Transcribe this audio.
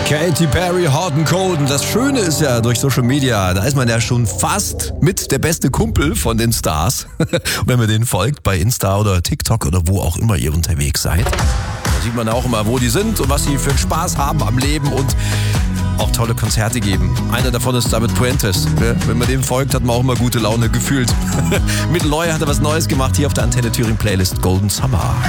Katy Perry, Hot and Cold. Und das Schöne ist ja, durch Social Media, da ist man ja schon fast mit der beste Kumpel von den Stars. Und wenn man denen folgt bei Insta oder TikTok oder wo auch immer ihr unterwegs seid, da sieht man auch immer, wo die sind und was sie für einen Spaß haben am Leben und auch tolle Konzerte geben. Einer davon ist David Puentes. Wenn man dem folgt, hat man auch immer gute Laune gefühlt. Mit Loy hat er was Neues gemacht hier auf der Antenne Thüringen Playlist Golden Summer.